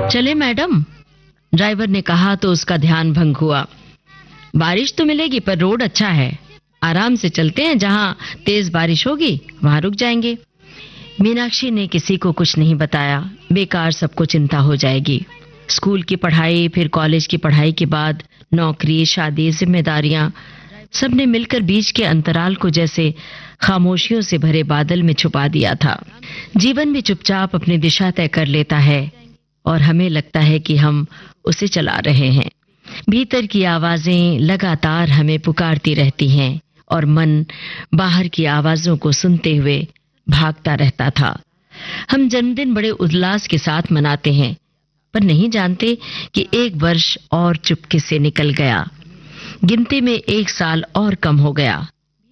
चले madam, driver ने कहा तो उसका ध्यान भंग हुआ। बारिश तो मिलेगी पर रोड अच्छा है, आराम से चलते हैं, जहां तेज बारिश होगी वहां रुक जाएंगे। मीनाक्षी ने किसी को कुछ नहीं बताया, बेकार सबको चिंता हो जाएगी। स्कूल की पढ़ाई, फिर कॉलेज की पढ़ाई के बाद नौकरी, शादी, जिम्मेदारियां, सबने मिलकर बीच के अंतराल को जैसे खामोशियों से भरे बादल में छुपा दिया था। जीवन भी चुपचाप अपनी दिशा तय कर लेता है और हमें लगता है कि हम उसे चला रहे हैं। भीतर की आवाजें लगातार हमें पुकारती रहती हैं और मन बाहर की आवाजों को सुनते हुए भागता रहता था। हम जन्मदिन बड़े उल्लास के साथ मनाते हैं, पर नहीं जानते कि एक वर्ष और चुपके से निकल गया। गिनती में एक साल और कम हो गया।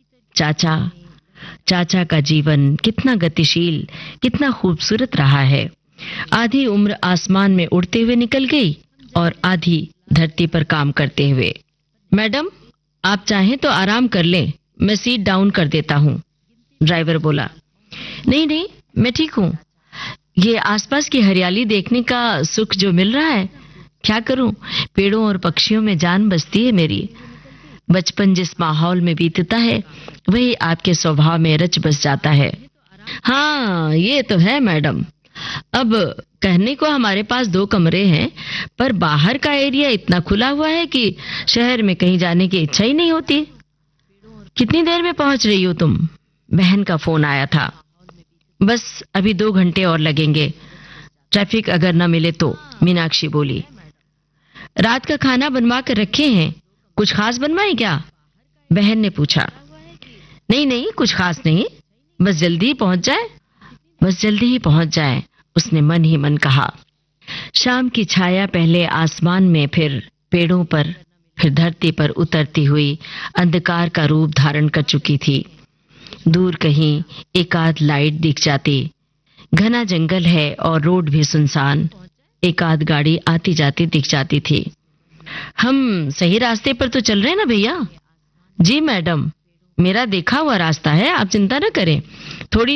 चाचा का जीवन कितना गतिशील, कितना खूबसूरत रहा है। आधी उम्र आसमान में उड़ते हुए निकल गई और आधी धरती पर काम करते हुए। मैडम, आप चाहें तो आराम कर लें, मैं सीट डाउन कर देता हूँ, ड्राइवर बोला। नहीं, मैं ठीक हूँ। ये आसपास की हरियाली देखने का सुख जो मिल रहा है, क्या करूं, पेड़ों और पक्षियों में जान बसती है मेरी। बचपन जिस माहौल में बीतता है वही आपके स्वभाव में रच बस जाता है। हाँ, ये तो है मैडम। अब कहने को हमारे पास 2 कमरे हैं, पर बाहर का एरिया इतना खुला हुआ है कि शहर में कहीं जाने की इच्छा ही नहीं होती। कितनी देर में पहुंच रही हो तुम? बहन का फोन आया था। बस अभी 2 घंटे और लगेंगे, ट्रैफिक अगर न मिले तो, मीनाक्षी बोली। रात का खाना बनवा कर रखे हैं, कुछ खास बनवाएं क्या? बहन ने पूछा। नहीं, कुछ खास नहीं, बस जल्दी ही पहुंच जाए, उसने मन ही मन कहा। शाम की छाया पहले आसमान में, फिर पेड़ों पर, फिर धरती पर उतरती हुई अंधकार का रूप धारण कर चुकी थी। दूर कहीं एक आध लाइट दिख जाती। घना जंगल है और रोड भी सुनसान, एक आध गाड़ी आती जाती दिख जाती थी। हम सही रास्ते पर तो चल रहे हैं ना भैया? जी मैडम, मेरा देखा हुआ रास्ता है, आप चिंता न करें,